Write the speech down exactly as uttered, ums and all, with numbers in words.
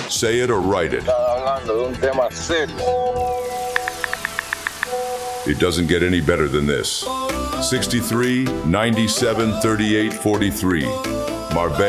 Say it or write it. Están hablando de un tema serio. It doesn't get any better than this. sixty-three, ninety-seven, thirty-eight, forty-three. Marbella.